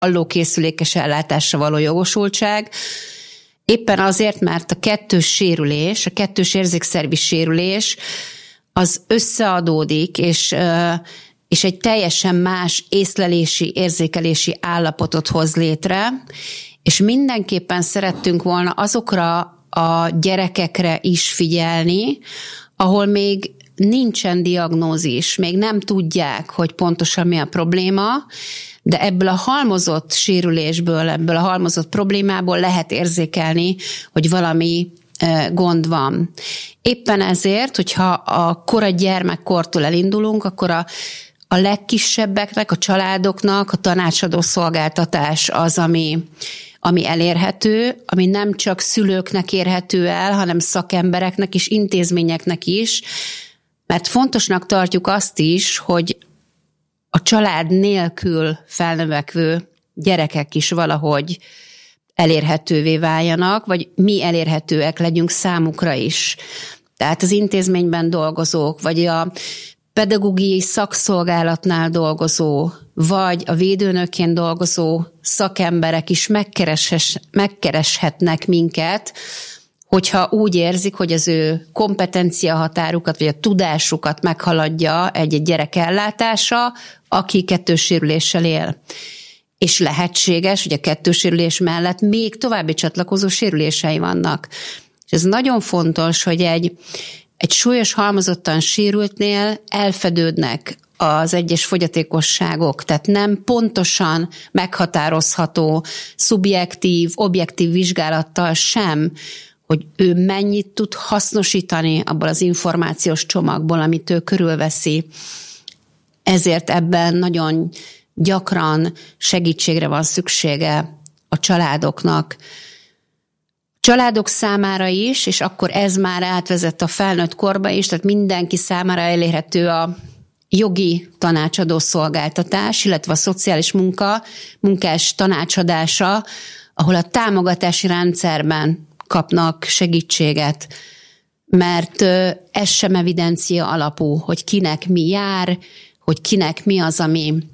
hallókészülékes ellátásra való jogosultság. Éppen azért, mert a kettős sérülés, a kettős érzékszervi sérülés az összeadódik, és egy teljesen más észlelési, érzékelési állapotot hoz létre, és mindenképpen szerettünk volna azokra a gyerekekre is figyelni, ahol még nincsen diagnózis, még nem tudják, hogy pontosan mi a probléma, de ebből a halmozott sérülésből, ebből a halmozott problémából lehet érzékelni, hogy valami gond van. Éppen ezért, hogyha a kora gyermekkortól elindulunk, akkor a legkisebbeknek, a családoknak a tanácsadó szolgáltatás az, ami elérhető, ami nem csak szülőknek érhető el, hanem szakembereknek és intézményeknek is, mert fontosnak tartjuk azt is, hogy a család nélkül felnövekvő gyerekek is valahogy elérhetővé váljanak, vagy mi elérhetőek legyünk számukra is. Tehát az intézményben dolgozók, vagy a pedagógiai szakszolgálatnál dolgozó, vagy a védőnökként dolgozó szakemberek is megkereshetnek minket, hogyha úgy érzik, hogy az ő kompetencia határukat, vagy a tudásukat meghaladja egy gyerek ellátása, aki kettős sérüléssel él. És lehetséges, hogy a kettős sérülés mellett még további csatlakozó sérülései vannak. És ez nagyon fontos, hogy egy súlyos halmozottan sérültnél elfedődnek az egyes fogyatékosságok, tehát nem pontosan meghatározható, szubjektív, objektív vizsgálattal sem, hogy ő mennyit tud hasznosítani abból az információs csomagból, amit ő körülveszi. Ezért ebben nagyon gyakran segítségre van szüksége a családoknak. Családok számára is, és akkor ez már átvezet a felnőtt korba is, tehát mindenki számára elérhető a jogi tanácsadó szolgáltatás, illetve a szociális munkás tanácsadása, ahol a támogatási rendszerben kapnak segítséget, mert ez sem evidencia alapú, hogy kinek mi jár, hogy kinek mi az,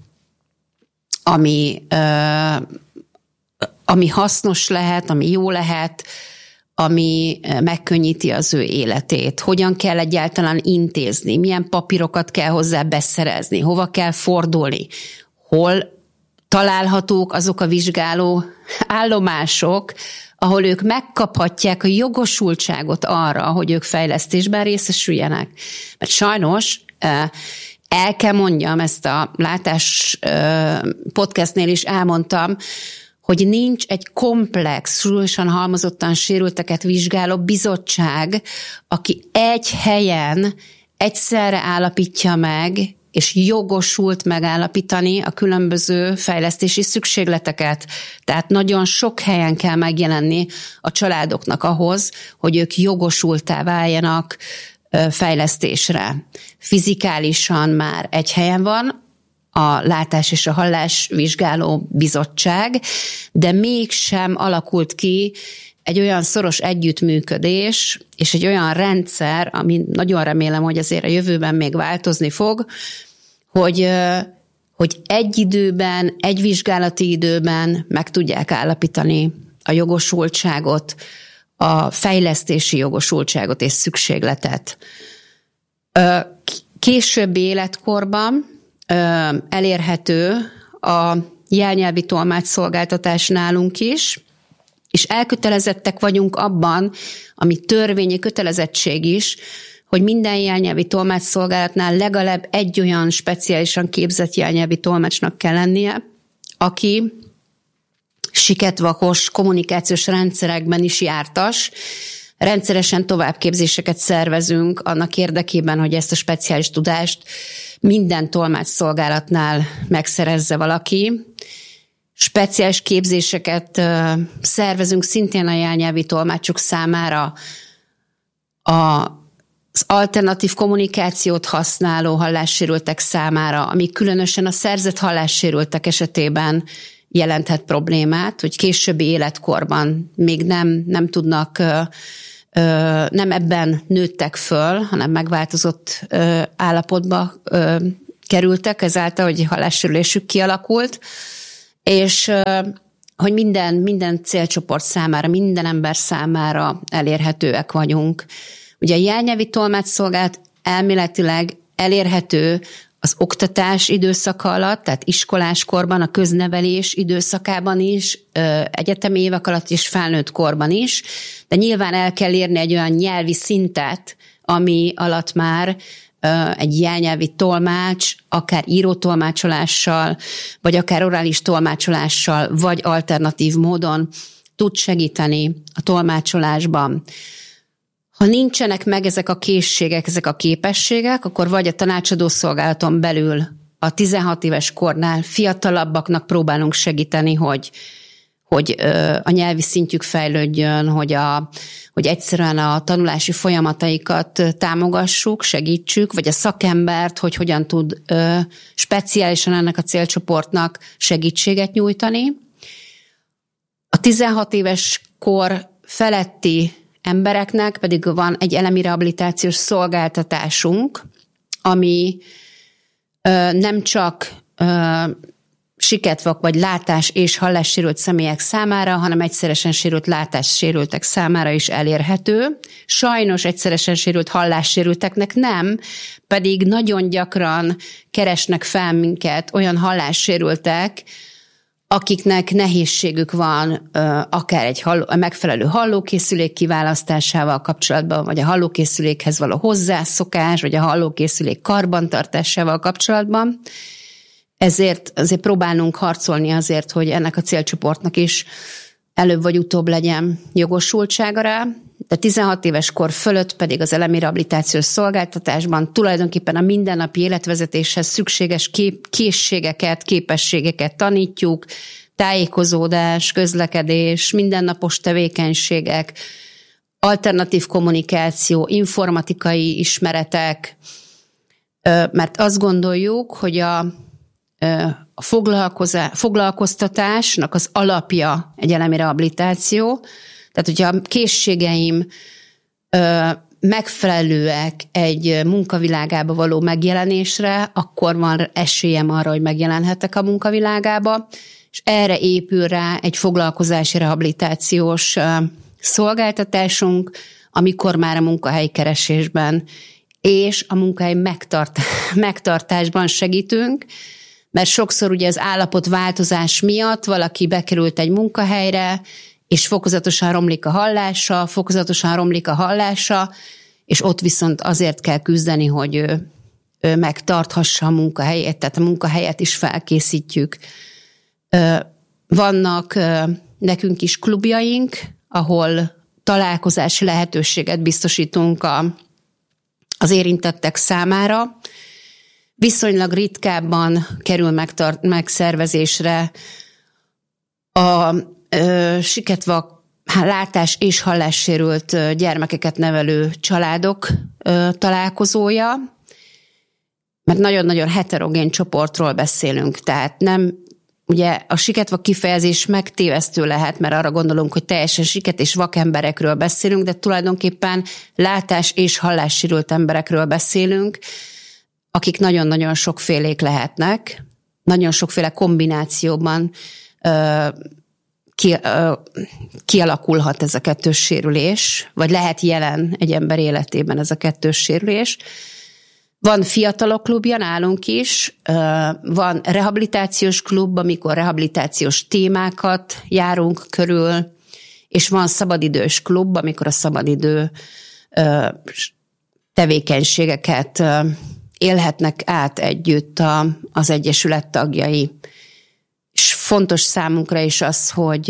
ami hasznos lehet, ami jó lehet, ami megkönnyíti az ő életét. Hogyan kell egyáltalán intézni, milyen papírokat kell hozzá beszerezni, hova kell fordulni, hol találhatók azok a vizsgáló állomások, ahol ők megkaphatják a jogosultságot arra, hogy ők fejlesztésben részesüljenek. Mert sajnos el kell mondjam, ezt a látás podcastnél is elmondtam, hogy nincs egy komplex, súlyosan halmozottan sérülteket vizsgáló bizottság, aki egy helyen egyszerre állapítja meg, és jogosult megállapítani a különböző fejlesztési szükségleteket. Tehát nagyon sok helyen kell megjelenni a családoknak ahhoz, hogy ők jogosultá váljanak fejlesztésre. Fizikálisan már egy helyen van a látás és a hallás vizsgáló bizottság, de mégsem alakult ki egy olyan szoros együttműködés, és egy olyan rendszer, ami nagyon remélem, hogy azért a jövőben még változni fog, hogy egy időben, egy vizsgálati időben meg tudják állapítani a jogosultságot, a fejlesztési jogosultságot és szükségletet. Későbbi életkorban elérhető a jelnyelvi tolmácsszolgáltatás nálunk is, és elkötelezettek vagyunk abban, ami törvényi kötelezettség is, hogy minden jelnyelvi tolmácsszolgálatnál legalább egy olyan speciálisan képzett jelnyelvi tolmácsnak kell lennie, aki siketvakos kommunikációs rendszerekben is jártas. Rendszeresen továbbképzéseket szervezünk annak érdekében, hogy ezt a speciális tudást minden tolmácsszolgálatnál megszerezze valaki. Speciális képzéseket szervezünk szintén a jelnyelvi tolmácsok számára az alternatív kommunikációt használó hallássérültek számára, ami különösen a szerzett hallássérültek esetében jelenthet problémát, hogy későbbi életkorban még nem tudnak, nem ebben nőttek föl, hanem megváltozott állapotba kerültek, ezáltal, hogy hallássérülésük kialakult, és hogy minden célcsoport számára, minden ember számára elérhetőek vagyunk. Ugye a jelnyelvi tolmácsszolgálat elméletileg elérhető az oktatás időszaka alatt, tehát iskoláskorban, a köznevelés időszakában is, egyetemi évek alatt és felnőtt korban is, de nyilván el kell érni egy olyan nyelvi szintet, ami alatt már egy jelnyelvi tolmács, akár írótolmácsolással, vagy akár orális tolmácsolással, vagy alternatív módon tud segíteni a tolmácsolásban. Ha nincsenek meg ezek a készségek, ezek a képességek, akkor vagy a tanácsadó szolgálaton belül a 16 éves kornál fiatalabbaknak próbálunk segíteni, hogy a nyelvi szintjük fejlődjön, hogy egyszerűen a tanulási folyamataikat támogassuk, segítsük, vagy a szakembert, hogy hogyan tud speciálisan ennek a célcsoportnak segítséget nyújtani. A 16 éves kor feletti embereknek pedig van egy elemi rehabilitációs szolgáltatásunk, ami nem csak siketvak vagy látás- és hallássérült személyek számára, hanem egyszeresen sérült látássérültek számára is elérhető. Sajnos egyszeresen sérült hallássérülteknek nem, pedig nagyon gyakran keresnek fel minket olyan hallássérültek, akiknek nehézségük van akár egy megfelelő hallókészülék kiválasztásával kapcsolatban, vagy a hallókészülékhez való hozzászokás, vagy a hallókészülék karbantartásával kapcsolatban. Ezért azért próbálnunk harcolni azért, hogy ennek a célcsoportnak is előbb vagy utóbb legyen jogosultsága rá, de 16 éves kor fölött pedig az elemi rehabilitációs szolgáltatásban tulajdonképpen a mindennapi életvezetéshez szükséges készségeket, képességeket tanítjuk, tájékozódás, közlekedés, mindennapos tevékenységek, alternatív kommunikáció, informatikai ismeretek, mert azt gondoljuk, hogy a foglalkoztatásnak az alapja egy elemi rehabilitáció. Tehát, hogyha a készségeim megfelelőek egy munkavilágába való megjelenésre, akkor van esélyem arra, hogy megjelenhetek a munkavilágába, és erre épül rá egy foglalkozási rehabilitációs szolgáltatásunk, amikor már a munkahelyi keresésben és a munkahely megtartásban segítünk, mert sokszor ugye az állapotváltozás miatt valaki bekerült egy munkahelyre, és fokozatosan romlik a hallása, és ott viszont azért kell küzdeni, hogy ő megtarthassa a munkahelyét, tehát a munkahelyet is felkészítjük. Vannak nekünk is klubjaink, ahol találkozási lehetőséget biztosítunk az érintettek számára. Viszonylag ritkábban kerül megszervezésre a siketvak, látás- és hallássérült gyermekeket nevelő családok találkozója, mert nagyon-nagyon heterogén csoportról beszélünk, tehát nem, ugye a siketvak kifejezés megtévesztő lehet, mert arra gondolunk, hogy teljesen siket és vak emberekről beszélünk, de tulajdonképpen látás- és hallássérült emberekről beszélünk, akik nagyon-nagyon sokfélék lehetnek, nagyon sokféle kombinációban kialakulhat ez a kettős sérülés, vagy lehet jelen egy ember életében ez a kettős sérülés. Van fiatalok klubja nálunk is, van rehabilitációs klub, amikor rehabilitációs témákat járunk körül, és van szabadidős klub, amikor a szabadidő tevékenységeket élhetnek át együtt az egyesület tagjai. És fontos számunkra is az, hogy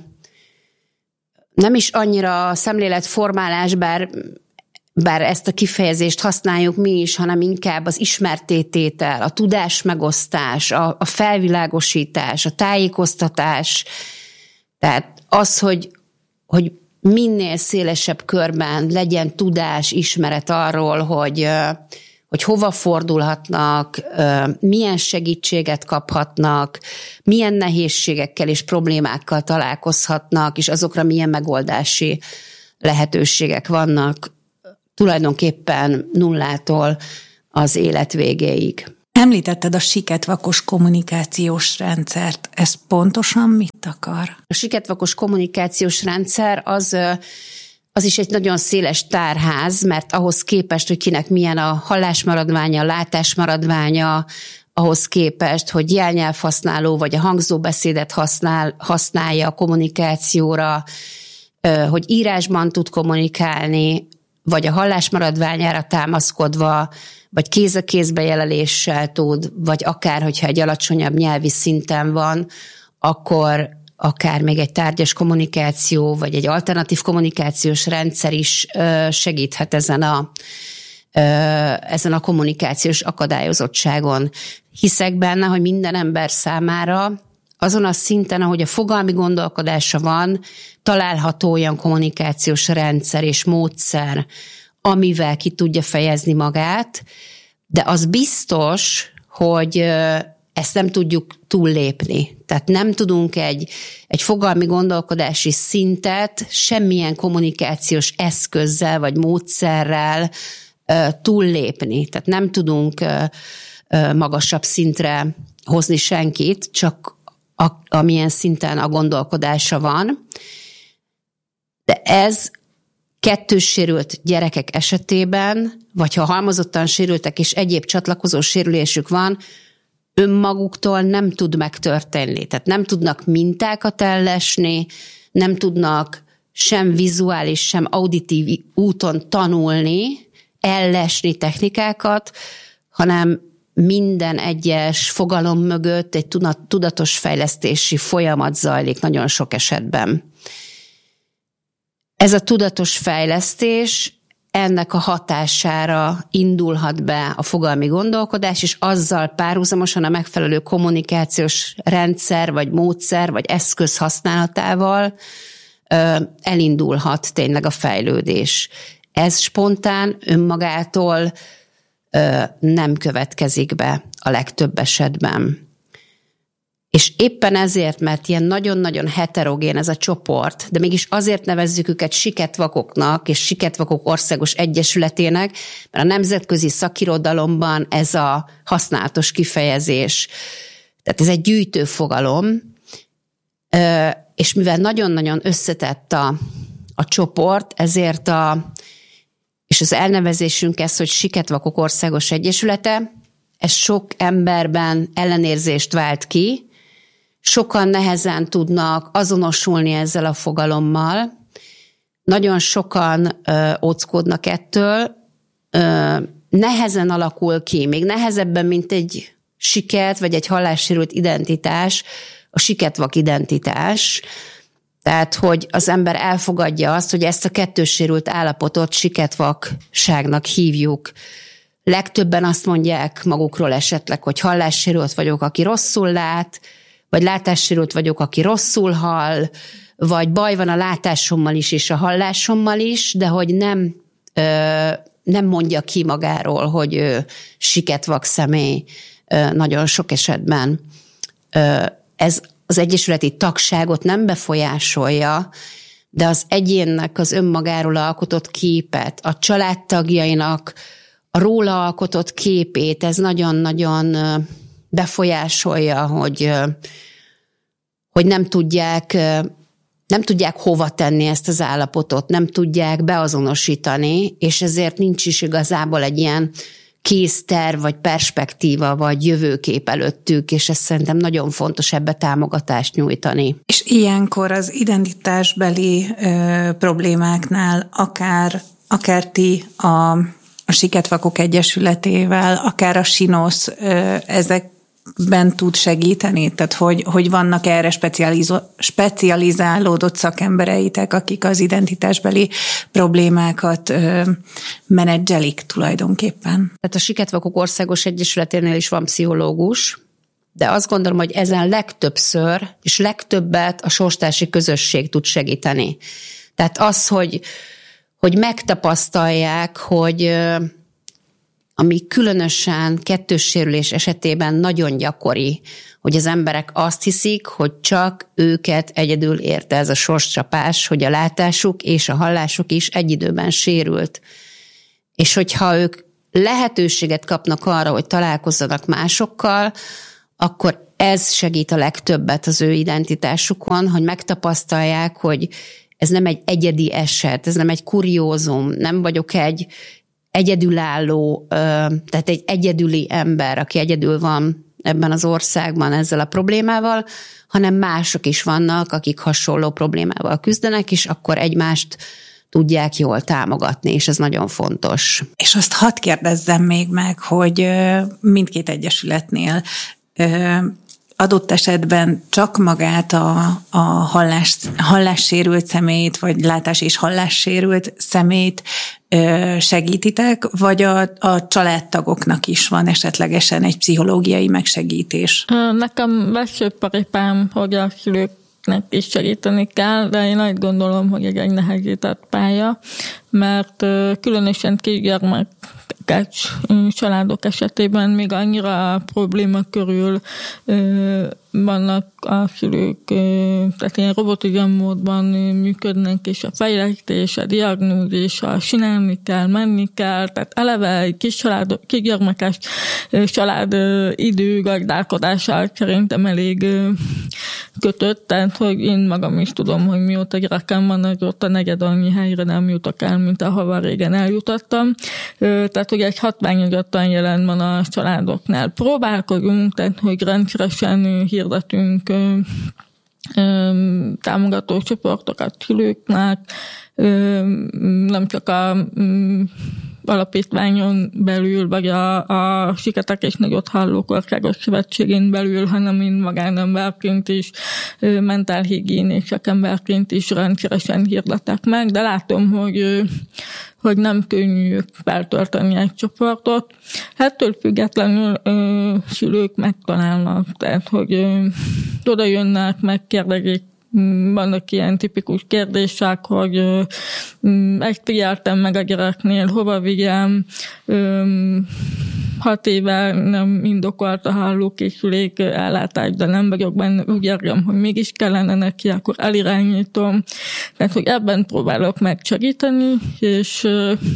nem is annyira a szemléletformálás, bár ezt a kifejezést használjuk mi is, hanem inkább az ismerttététel, a tudásmegosztás, a felvilágosítás, a tájékoztatás. Tehát az, hogy minél szélesebb körben legyen tudás, ismeret arról, hogy hova fordulhatnak, milyen segítséget kaphatnak, milyen nehézségekkel és problémákkal találkozhatnak, és azokra milyen megoldási lehetőségek vannak tulajdonképpen nullától az élet végéig. Említetted a siketvakos kommunikációs rendszert. Ez pontosan mit akar? A siketvakos kommunikációs rendszer az is egy nagyon széles tárház, mert ahhoz képest, hogy kinek milyen a hallásmaradványa, a látásmaradványa, ahhoz képest, hogy jelnyelvhasználó vagy a hangzóbeszédet használja a kommunikációra, hogy írásban tud kommunikálni, vagy a hallásmaradványára támaszkodva, vagy kéz-a-kézbe jeleléssel tud, vagy akár, hogyha egy alacsonyabb nyelvi szinten van, akkor akár még egy tárgyas kommunikáció, vagy egy alternatív kommunikációs rendszer is segíthet ezen a kommunikációs akadályozottságon. Hiszek benne, hogy minden ember számára azon a szinten, ahogy a fogalmi gondolkodása van, található olyan kommunikációs rendszer és módszer, amivel ki tudja fejezni magát, de az biztos, hogy ezt nem tudjuk túllépni. Tehát nem tudunk egy fogalmi gondolkodási szintet semmilyen kommunikációs eszközzel vagy módszerrel túllépni. Tehát nem tudunk magasabb szintre hozni senkit, csak amilyen szinten a gondolkodása van. De ez kettős sérült gyerekek esetében, vagy ha halmozottan sérültek és egyéb csatlakozó sérülésük van, önmaguktól nem tud megtörténni. Tehát nem tudnak mintákat ellesni, nem tudnak sem vizuális, sem auditív úton tanulni, ellesni technikákat, hanem minden egyes fogalom mögött egy tudatos fejlesztési folyamat zajlik nagyon sok esetben. Ez a tudatos fejlesztés, ennek a hatására indulhat be a fogalmi gondolkodás, és azzal párhuzamosan a megfelelő kommunikációs rendszer, vagy módszer, vagy eszköz használatával elindulhat tényleg a fejlődés. Ez spontán, önmagától nem következik be a legtöbb esetben. És éppen ezért, mert ilyen nagyon-nagyon heterogén ez a csoport, de mégis azért nevezzük őket siketvakoknak és Siketvakok Országos Egyesületének, mert a nemzetközi szakirodalomban ez a használatos kifejezés. Tehát ez egy gyűjtő fogalom, és mivel nagyon-nagyon összetett a csoport, ezért és az elnevezésünk ez, hogy Siketvakok Országos Egyesülete, ez sok emberben ellenérzést vált ki, sokan nehezen tudnak azonosulni ezzel a fogalommal, nagyon sokan óckodnak ettől, nehezen alakul ki, még nehezebben, mint egy siket, vagy egy hallássérült identitás, a siketvak identitás. Tehát, hogy az ember elfogadja azt, hogy ezt a kettőssérült állapotot siketvakságnak hívjuk. Legtöbben azt mondják magukról esetleg, hogy hallássérült vagyok, aki rosszul lát, vagy látássérült vagyok, aki rosszul hall, vagy baj van a látásommal is, és a hallásommal is, de hogy nem mondja ki magáról, hogy ő siketvak személy nagyon sok esetben. Ez az egyesületi tagságot nem befolyásolja, de az egyénnek az önmagáról alkotott képet, a családtagjainak a róla alkotott képét, ez nagyon-nagyon befolyásolja, hogy nem tudják hova tenni ezt az állapotot, nem tudják beazonosítani, és ezért nincs is igazából egy ilyen készterv, vagy perspektíva, vagy jövőkép előttük, és ez szerintem nagyon fontos ebbe támogatást nyújtani. És ilyenkor az identitásbeli problémáknál akár ti a Siketvakok Egyesületével, akár a SINOSZ ezekben tud segíteni? Tehát, hogy vannak erre specializálódott szakembereitek, akik az identitásbeli problémákat menedzselik tulajdonképpen? Tehát a Siketvakok Országos Egyesületénél is van pszichológus, de azt gondolom, hogy ezen legtöbbször és legtöbbet a sorstársi közösség tud segíteni. Tehát az, hogy megtapasztalják, hogy ami különösen kettős sérülés esetében nagyon gyakori, hogy az emberek azt hiszik, hogy csak őket egyedül érte ez a sorscsapás, hogy a látásuk és a hallásuk is egy időben sérült. És hogyha ők lehetőséget kapnak arra, hogy találkozzanak másokkal, akkor ez segít a legtöbbet az ő identitásukon, hogy megtapasztalják, hogy ez nem egy egyedi eset, ez nem egy kuriózum, nem vagyok egy egyedülálló, tehát egy egyedüli ember, aki egyedül van ebben az országban ezzel a problémával, hanem mások is vannak, akik hasonló problémával küzdenek, és akkor egymást tudják jól támogatni, és ez nagyon fontos. És azt hadd kérdezzem még meg, hogy mindkét egyesületnél adott esetben csak magát a hallássérült személyt, vagy látás- és hallássérült személyt segítitek, vagy a családtagoknak is van esetlegesen egy pszichológiai megsegítés? Nekem vessőparipám, hogy a szülőknek is segíteni kell, de én azt gondolom, hogy egy nehezített pálya, mert különösen kisgyermekes családok esetében még annyira probléma körül vannak a szülők, tehát ilyen robotüzemmódban működnek, és a fejlesztés, a diagnózis, sinálni kell, menni kell, tehát eleve egy kisgyermekes család időgazdálkodással szerintem elég kötött, tehát hogy én magam is tudom, hogy mióta gyerekem van, azóta negyed annyi helyre nem jutok el, mint ahova régen eljutottam. Tehát, hogy egy hatványozottan jelen van a családoknál. Próbálkozunk, tehát, hogy rendszeresen hirdetünk támogató csoportokat szülőknek, nem csak a alapítványon belül, vagy a Siketek és Nagyot Hallók Országos Szövetségén belül, hanem én magánemberként is, mentálhigiénés szakemberként is rendszeresen hirdetek meg, de látom, hogy nem könnyű feltölteni egy csoportot. Ettől függetlenül szülők megtalálnak, tehát hogy oda jönnek, megkérdezik, vannak ilyen tipikus kérdések, hogy ezt figyeltem meg a gyereknél, hova vigyem, 6 éve nem indokolt a hallókészülék ellátás, de nem vagyok benne, úgy érzem, hogy mégis kellene neki, akkor elirányítom. Tehát, hogy ebben próbálok megsegíteni, és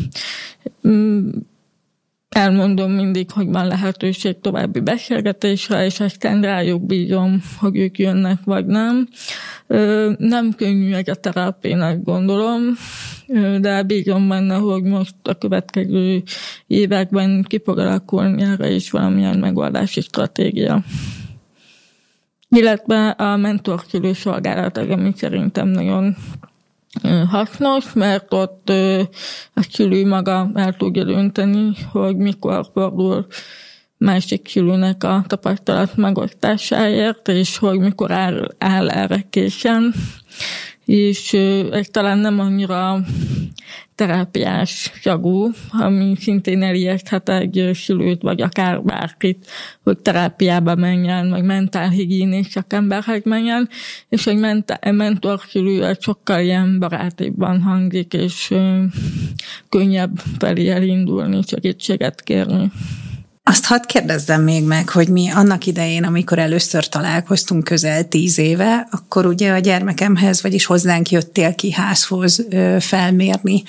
elmondom mindig, hogy van lehetőség további beszélgetésre, és aztán rájuk bízom, hogy ők jönnek, vagy nem. Nem könnyű egy a terápiának, gondolom, de bízom benne, hogy most a következő években ki fog alakulni erre is valamilyen megoldási stratégia. Illetve a mentorszülő szolgálat, ami szerintem nagyon hasznos, mert ott a szülő maga el tudja dönteni, hogy mikor fordul másik szülőnek a tapasztalat megosztásáért, és hogy mikor áll erre készen. És ez talán nem annyira terápiás szagú, ami szintén elijeszthet egy szülőt, vagy akár bárkit, hogy terápiába menjen, vagy mentálhigiénés szakemberhez menjen, és egy mentorszülő sokkal ilyen barátibban hangzik, és könnyebb felé elindulni, segítséget kérni. Azt hadd kérdezzem még meg, hogy mi annak idején, amikor először találkoztunk közel 10 éve, akkor ugye a gyermekemhez, vagyis hozzánk jöttél ki házhoz felmérni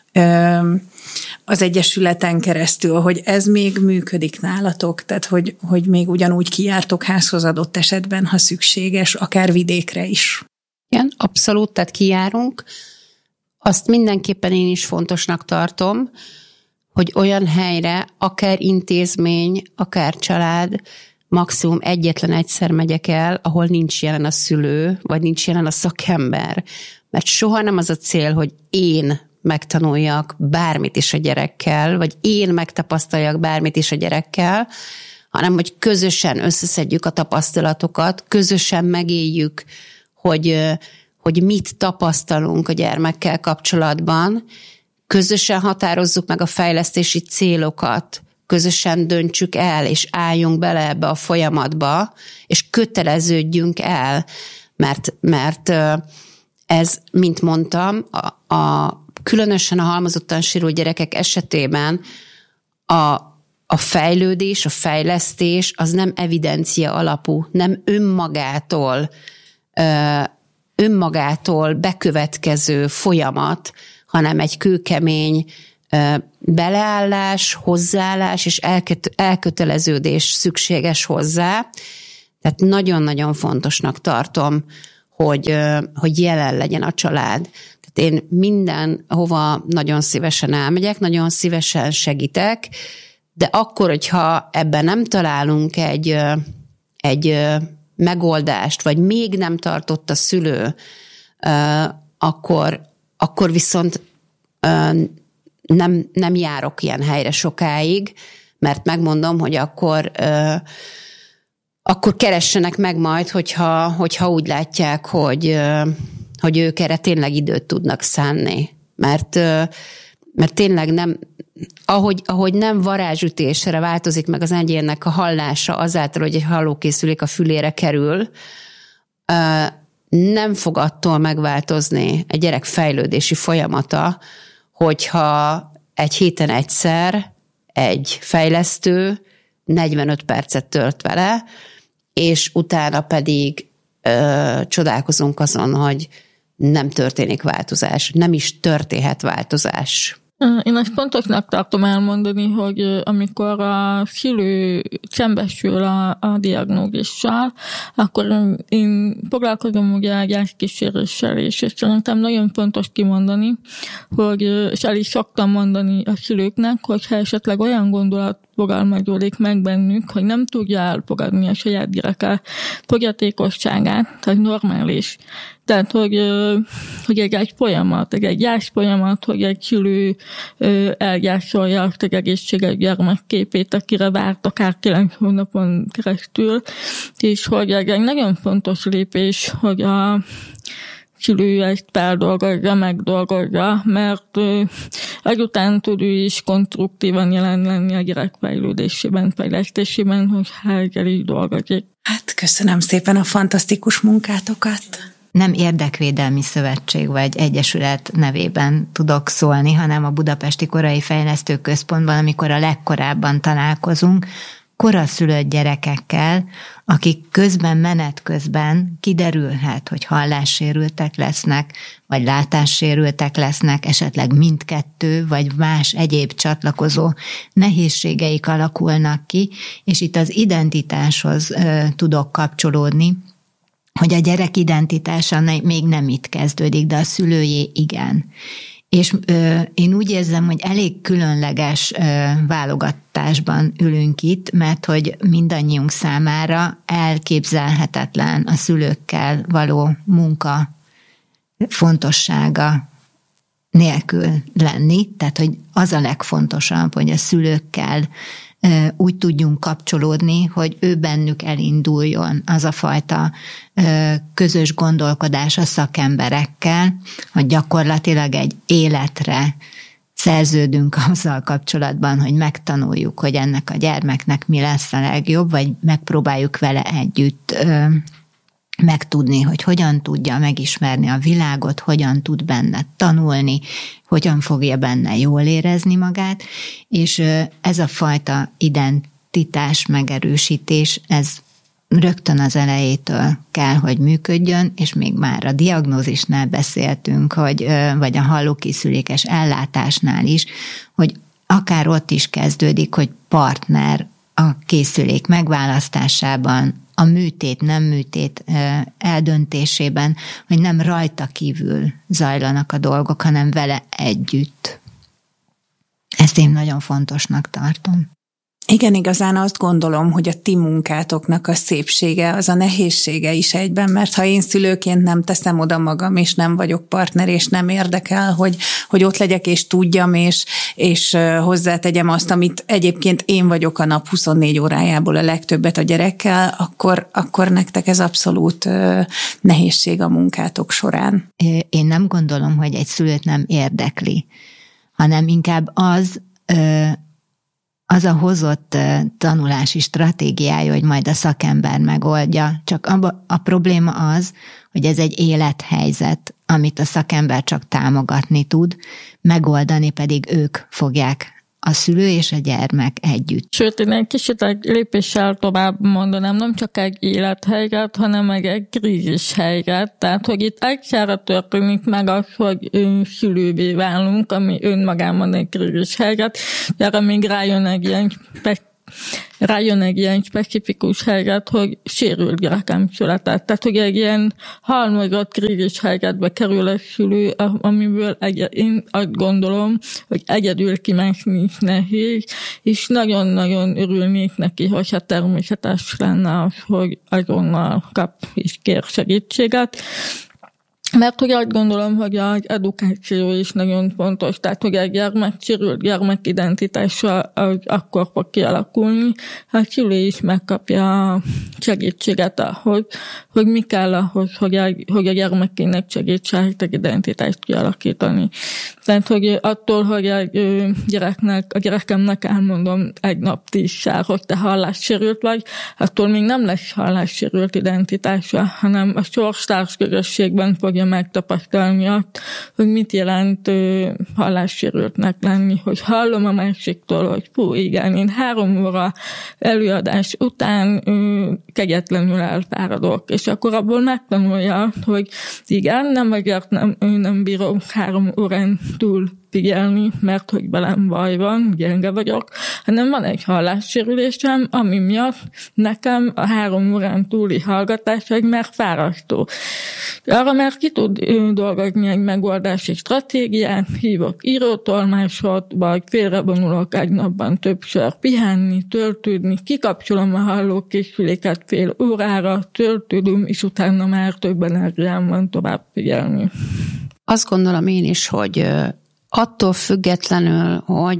az egyesületen keresztül, hogy ez még működik nálatok, tehát hogy még ugyanúgy kijártok házhoz adott esetben, ha szükséges, akár vidékre is. Igen, abszolút, tehát kijárunk. Azt mindenképpen én is fontosnak tartom, hogy olyan helyre, akár intézmény, akár család, maximum egyetlen egyszer megyek el, ahol nincs jelen a szülő, vagy nincs jelen a szakember. Mert soha nem az a cél, hogy én megtanuljak bármit is a gyerekkel, vagy én megtapasztaljak bármit is a gyerekkel, hanem hogy közösen összeszedjük a tapasztalatokat, közösen megéljük, hogy mit tapasztalunk a gyermekkel kapcsolatban, közösen határozzuk meg a fejlesztési célokat, közösen döntsük el, és álljunk bele ebbe a folyamatba, és köteleződjünk el, mert ez, mint mondtam, különösen a halmozottan sérült gyerekek esetében a fejlődés, a fejlesztés az nem evidencia alapú, nem önmagától bekövetkező folyamat, hanem egy kőkemény beleállás, hozzáállás és elköteleződés szükséges hozzá. Tehát nagyon-nagyon fontosnak tartom, hogy jelen legyen a család. Tehát én mindenhova nagyon szívesen elmegyek, nagyon szívesen segítek, de akkor, hogyha ebben nem találunk egy megoldást, vagy még nem tartott a szülő, akkor viszont nem járok ilyen helyre sokáig, mert megmondom, hogy akkor keressenek meg majd, hogyha úgy látják, hogy ők erre tényleg időt tudnak szánni. Mert tényleg nem, ahogy nem varázsütésre változik meg az egyénnek a hallása azáltal, hogy egy hallókészülék a fülére kerül, nem fog attól megváltozni egy gyerek fejlődési folyamata, hogyha egy héten egyszer egy fejlesztő 45 percet tölt vele, és utána pedig csodálkozunk azon, hogy nem történik változás, nem is történhet változás. Én ezt fontosnak tartom elmondani, hogy amikor a szülő szembesül a diagnózissal, akkor én foglalkozom ugye a gyászkíséréssel is, és szerintem nagyon fontos kimondani, hogy, és el is szoktam mondani a szülőknek, hogyha esetleg olyan gondolat fogalmazódik meg bennük, hogy nem tudja elfogadni a saját gyereke fogyatékosságát, tehát normális. Tehát, hogy egy folyamat, egy gyász folyamat, hogy egy szülő elgyászolja azt az egészséges gyermekképét, akire várt akár 9 hónapon keresztül, és hogy egy nagyon fontos lépés, hogy a szülő ezt feldolgozza, megdolgozza, mert azután tud ő is konstruktívan jelen lenni a gyerek fejlődésében, fejlesztésében, hogy ezzel is dolgozik. Hát köszönöm szépen a fantasztikus munkátokat! Nem érdekvédelmi szövetség vagy egyesület nevében tudok szólni, hanem a Budapesti Korai Fejlesztő Központban, amikor a legkorábban találkozunk, koraszülött gyerekekkel, akik menet közben kiderülhet, hogy hallássérültek lesznek, vagy látássérültek lesznek, esetleg mindkettő, vagy más egyéb csatlakozó nehézségeik alakulnak ki, és itt az identitáshoz tudok kapcsolódni, hogy a gyerek identitása még nem itt kezdődik, de a szülőjé igen. És én úgy érzem, hogy elég különleges válogatásban ülünk itt, mert hogy mindannyiunk számára elképzelhetetlen a szülőkkel való munka fontossága nélkül lenni. Tehát, hogy az a legfontosabb, hogy a szülőkkel úgy tudjunk kapcsolódni, hogy ő bennük elinduljon az a fajta közös gondolkodás a szakemberekkel, hogy gyakorlatilag egy életre szerződünk azzal kapcsolatban, hogy megtanuljuk, hogy ennek a gyermeknek mi lesz a legjobb, vagy megpróbáljuk vele együtt megtudni, hogy hogyan tudja megismerni a világot, hogyan tud benne tanulni, hogyan fogja benne jól érezni magát, és ez a fajta identitás megerősítés, ez rögtön az elejétől kell, hogy működjön, és még már a diagnózisnál beszéltünk, vagy a hallókészülékes ellátásnál is, hogy akár ott is kezdődik, hogy partner a készülék megválasztásában, a műtét, nem műtét eldöntésében, hogy nem rajta kívül zajlanak a dolgok, hanem vele együtt. Ezt én nagyon fontosnak tartom. Igen, igazán azt gondolom, hogy a ti munkátoknak a szépsége, az a nehézsége is egyben, mert ha én szülőként nem teszem oda magam, és nem vagyok partner, és nem érdekel, hogy ott legyek, és tudjam, és hozzátegyem azt, amit egyébként én vagyok a nap 24 órájából a legtöbbet a gyerekkel, akkor nektek ez abszolút nehézség a munkátok során. Én nem gondolom, hogy egy szülőt nem érdekli, hanem inkább az a hozott tanulási stratégiája, hogy majd a szakember megoldja. Csak a probléma az, hogy ez egy élethelyzet, amit a szakember csak támogatni tud, megoldani pedig ők fogják a szülő és a gyermek együtt. Sőt, én egy kicsit egy lépéssel tovább mondanám, nem csak egy élethelyzet, hanem meg egy krízis helyzet. Tehát, hogy itt egyszerre történik meg az, hogy szülővé válunk, ami önmagában egy krízis helyzet, erre még rájön egy ilyen specifikus helyzet, hogy sérült gyerekem született. Tehát, hogy egy ilyen halmozott krízis helyzetbe kerül a szülő, amiből én azt gondolom, hogy egyedül kimászni is nehéz, és nagyon-nagyon örülnék neki, hogyha természetes lenne az, hogy azonnal kap és kér segítséget. Mert hogy azt gondolom, hogy az edukáció is nagyon fontos, tehát hogy egy sérült gyermekidentitása az akkor fog kialakulni, a szülő is megkapja a segítséget ahhoz, hogy mi kell ahhoz, hogy a gyermekének segítsen egy identitást kialakítani. Tehát, hogy attól, hogy a gyerekemnek elmondom egy nap 10-szer, hogy te hallássérült vagy, attól még nem lesz hallássérült identitása, hanem a sorstárs közösségben fogja megtapasztalni azt, hogy mit jelent hallássérültnek lenni, hogy hallom a másiktól, hogy fú, igen, én 3 óra előadás után kegyetlenül elfáradok, és akkor abból megtanulja, hogy igen, nem azért nem bírom 3 órán túl figyelni, mert hogy velem baj van, gyenge vagyok, hanem van egy hallássérülésem, ami miatt nekem a 3 órán túli hallgatás egy már fárasztó. Arra már ki tud dolgozni egy megoldási stratégiát, hívok írótolmásot, vagy félrevonulok egy napban többször pihenni, töltődni, kikapcsolom a hallókészüléket fél órára, töltődöm, és utána már több energiám van tovább figyelni. Azt gondolom én is, hogy attól függetlenül,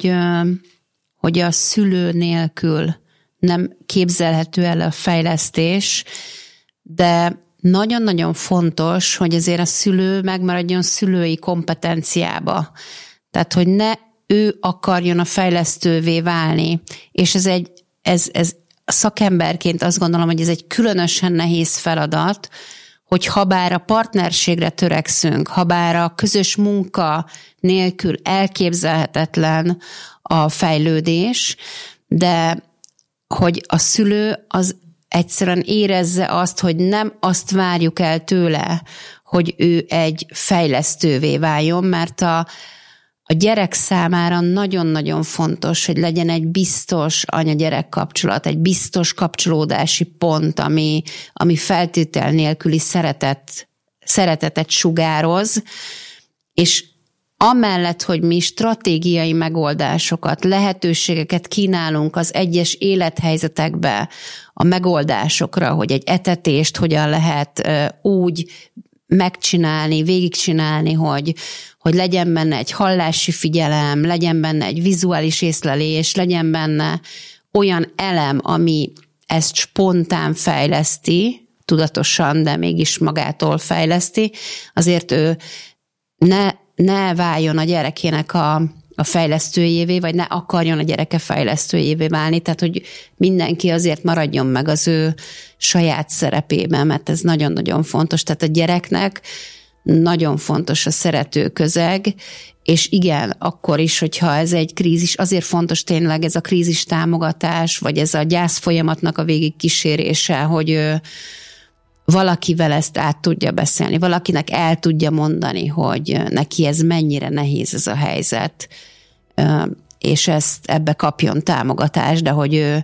hogy a szülő nélkül nem képzelhető el a fejlesztés, de nagyon-nagyon fontos, hogy azért a szülő megmaradjon szülői kompetenciába. Tehát, hogy ne ő akarjon a fejlesztővé válni. És ez szakemberként azt gondolom, hogy ez egy különösen nehéz feladat, hogy habár a partnerségre törekszünk, habár a közös munka nélkül elképzelhetetlen a fejlődés, de hogy a szülő az egyszerűen érezze azt, hogy nem azt várjuk el tőle, hogy ő egy fejlesztővé váljon, mert a gyerek számára nagyon-nagyon fontos, hogy legyen egy biztos anya-gyerek kapcsolat, egy biztos kapcsolódási pont, ami feltétel nélküli szeretetet sugároz, és amellett, hogy mi stratégiai megoldásokat, lehetőségeket kínálunk az egyes élethelyzetekbe a megoldásokra, hogy egy etetést hogyan lehet úgy megcsinálni, végigcsinálni, hogy legyen benne egy hallási figyelem, legyen benne egy vizuális észlelés, legyen benne olyan elem, ami ezt spontán fejleszti, tudatosan, de mégis magától fejleszti, azért ő ne váljon a gyerekének a fejlesztőjévé, vagy ne akarjon a gyereke fejlesztőjévé válni, tehát hogy mindenki azért maradjon meg az ő saját szerepében, mert ez nagyon-nagyon fontos. Tehát a gyereknek nagyon fontos a szerető közeg, és igen, akkor is, hogyha ez egy krízis, azért fontos tényleg ez a krízis támogatás, vagy ez a gyász folyamatnak a végigkísérése, hogy valakivel ezt át tudja beszélni, valakinek el tudja mondani, hogy neki ez mennyire nehéz ez a helyzet, és ebbe kapjon támogatást, de hogy ő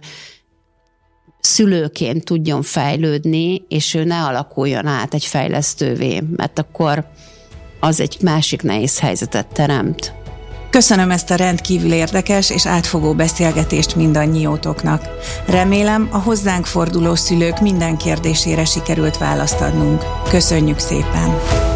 szülőként tudjon fejlődni, és ő ne alakuljon át egy fejlesztővé, mert akkor az egy másik nehéz helyzetet teremt. Köszönöm ezt a rendkívül érdekes és átfogó beszélgetést mindannyiótoknak. Remélem, a hozzánk forduló szülők minden kérdésére sikerült választ adnunk. Köszönjük szépen!